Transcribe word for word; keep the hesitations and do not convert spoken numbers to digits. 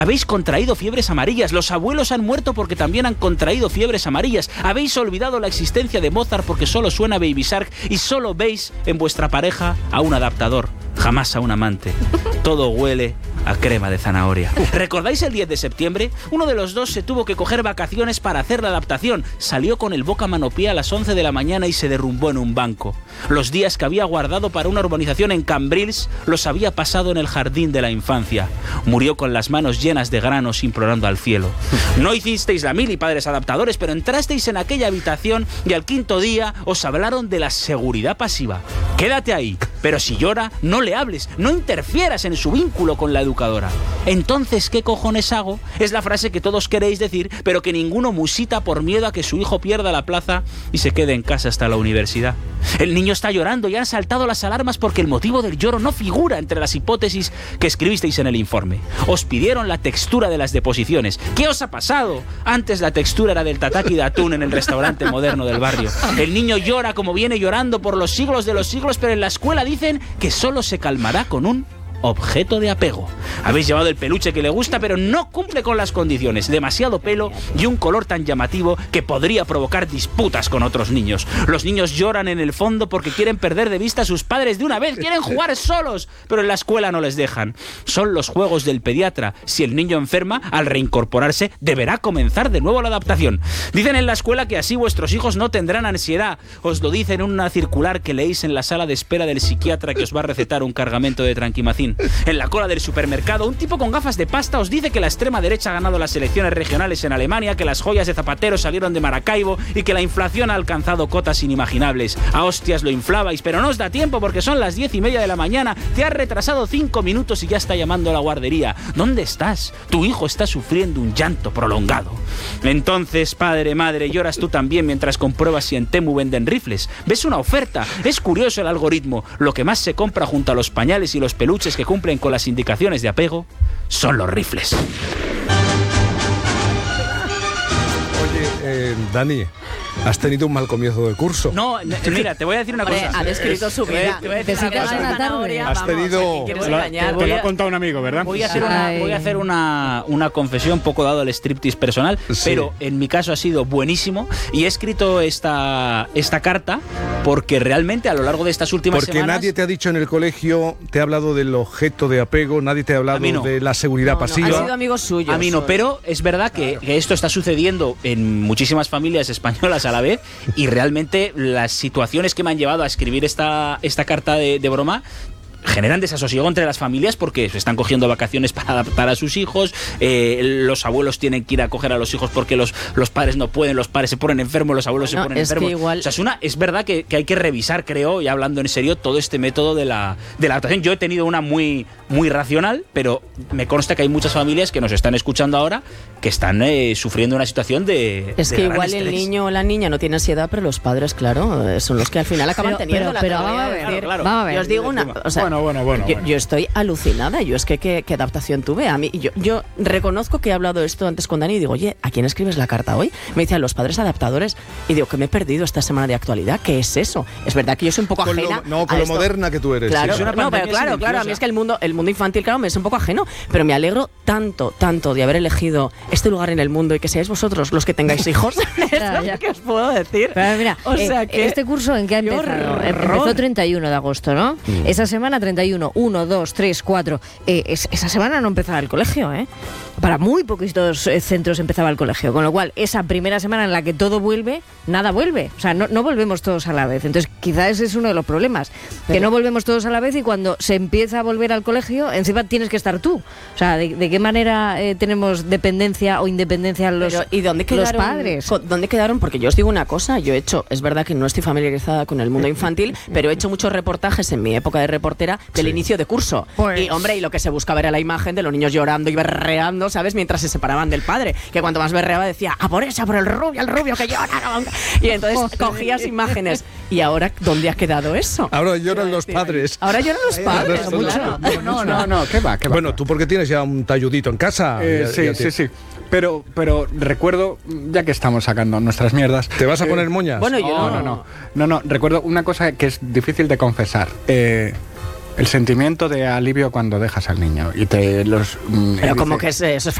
Habéis contraído fiebres amarillas, los abuelos han muerto porque también han contraído fiebres amarillas, habéis olvidado la existencia de Mozart porque solo suena Baby Shark y solo veis en vuestra pareja a un adaptador, jamás a un amante. Todo huele a crema de zanahoria. ¿Recordáis el diez de septiembre? Uno de los dos se tuvo que coger vacaciones para hacer la adaptación. Salió con el boca manopié a las once de la mañana y se derrumbó en un banco. Los días que había guardado para una urbanización en Cambrils los había pasado en el jardín de la infancia. Murió con las manos llenas de granos implorando al cielo. No hicisteis la mili, padres adaptadores, pero entrasteis en aquella habitación y al quinto día os hablaron de la seguridad pasiva. Quédate ahí, pero si llora, no le hables, no interfieras en su vínculo con la educadora. Entonces, ¿qué cojones hago? Es la frase que todos queréis decir, pero que ninguno musita por miedo a que su hijo pierda la plaza y se quede en casa hasta la universidad. El niño está llorando y han saltado las alarmas porque el motivo del lloro no figura entre las hipótesis que escribisteis en el informe. Os pidieron la textura de las deposiciones. ¿Qué os ha pasado? Antes la textura era del tataki de atún en el restaurante moderno del barrio. El niño llora como viene llorando por los siglos de los siglos, pero en la escuela dicen que solo se calmará con un objeto de apego. Habéis llevado el peluche que le gusta, pero no cumple con las condiciones. Demasiado pelo y un color tan llamativo que podría provocar disputas con otros niños. Los niños lloran en el fondo porque quieren perder de vista a sus padres de una vez. Quieren jugar solos, pero en la escuela no les dejan. Son los juegos del pediatra. Si el niño enferma, al reincorporarse, deberá comenzar de nuevo la adaptación. Dicen en la escuela que así vuestros hijos no tendrán ansiedad. Os lo dicen en una circular que leéis en la sala de espera del psiquiatra que os va a recetar un cargamento de Tranquimacin. En la cola del supermercado, un tipo con gafas de pasta os dice que la extrema derecha ha ganado las elecciones regionales en Alemania, que las joyas de Zapatero salieron de Maracaibo y que la inflación ha alcanzado cotas inimaginables. A hostias lo inflabais, pero no os da tiempo porque son las diez y media de la mañana, te has retrasado cinco minutos y ya está llamando a la guardería. ¿Dónde estás? Tu hijo está sufriendo un llanto prolongado. Entonces, padre, madre, lloras tú también mientras compruebas si en Temu venden rifles. Ves una oferta, es curioso el algoritmo. Lo que más se compra junto a los pañales y los peluches que cumplen con las indicaciones de apego son los rifles. Oye, eh, Dani, ¿has tenido un mal comienzo de curso? No, mira, te voy a decir una Hombre, cosa. ha descrito su vida. Te voy a decir una cosa. Una tarde. Has tenido... Te Te lo ha contado un amigo, ¿verdad? Voy a hacer una, voy a hacer una, una confesión, poco dado el striptease personal, sí. Pero en mi caso ha sido buenísimo y he escrito esta, esta carta porque realmente a lo largo de estas últimas porque semanas... Porque nadie te ha dicho en el colegio, te ha hablado del objeto de apego, nadie te ha hablado no. de la seguridad no, pasiva. No, han sido amigos suyos. A mí no, pero es verdad que, que esto está sucediendo en muchísimas familias españolas a la vez y realmente las situaciones que me han llevado a escribir esta, esta carta de, de broma generan desasosiego entre las familias porque se están cogiendo vacaciones para adaptar a sus hijos, eh, los abuelos tienen que ir a coger a los hijos porque los, los padres no pueden, los padres se ponen enfermos, los abuelos bueno, se ponen es enfermos. Que igual... O sea, es, una, es verdad que, que hay que revisar, creo, y hablando en serio, todo este método de la, de la adaptación. Yo he tenido una muy, muy racional, pero me consta que hay muchas familias que nos están escuchando ahora que están eh, sufriendo una situación de Es de que gran igual estrés. El niño o la niña no tiene ansiedad, pero los padres, claro, son los que al final acaban pero, teniendo pero, la pero teoría vamos a de ver, decir, claro, vamos a ver. Yo os digo una... O sea, bueno, bueno, bueno, yo, bueno. yo estoy alucinada. Yo es que qué, qué adaptación tuve. A mí, yo, yo reconozco que he hablado esto antes con Dani y digo, oye, ¿a quién escribes la carta hoy? Me decían los padres adaptadores y digo, que me he perdido esta semana de actualidad. ¿Qué es eso? Es verdad que yo soy un poco Con lo- ajena. no, con a lo esto. moderna que tú eres. Claro, sí. una no, pero pandemia claro, claro. A mí es que el mundo, el mundo infantil, claro, me es un poco ajeno. Pero me alegro tanto, tanto de haber elegido este lugar en el mundo y que seáis vosotros los que tengáis hijos. Ya, ya. ¿Qué os puedo decir? Pero mira, O sea eh, que- este curso ¿en qué ha ¡Qué empezado? horror! Empezó treinta y uno de agosto, ¿no? Mm. Esa semana treinta y uno, uno, dos, tres, cuatro. Eh, es- esa semana no empezaba el colegio, ¿eh? Para muy poquitos eh, centros empezaba el colegio, con lo cual esa primera semana en la que todo vuelve, nada vuelve. O sea, no, no volvemos todos a la vez. Entonces, quizás ese es uno de los problemas, que no volvemos todos a la vez y cuando se empieza a volver al colegio, encima tienes que estar tú. O sea, ¿de, de qué manera eh, tenemos dependencia o independencia los, Pero, ¿y dónde los quedaron, padres? co- ¿Dónde quedaron? Porque yo os digo una cosa, yo he hecho, es verdad que no estoy familiarizada con el mundo infantil, pero he hecho muchos reportajes en mi época de reportera del Sí. inicio de curso. Pues- Y hombre, y lo que se buscaba era la imagen de los niños llorando y berreando, ¿sabes? Mientras se separaban del padre. Que cuanto más berreaba decía, a por esa, por el rubio, el rubio que llora. Y entonces cogías imágenes. ¿Y ahora dónde ha quedado eso? Ahora lloran los padres. Ahora lloran los padres, no, claro. No, no, no, ¿qué va? ¿Qué va? Bueno, tú porque tienes ya un talludito en casa. Eh, Ya- sí, ya sí, te- sí. Pero, pero recuerdo, ya que estamos sacando nuestras mierdas... ¿Te vas a eh, poner moñas? Bueno, yo No, no, no. No, no. Recuerdo una cosa que es difícil de confesar. Eh, El sentimiento de alivio cuando dejas al niño y te los... mm, Pero y como dice- que es, eso es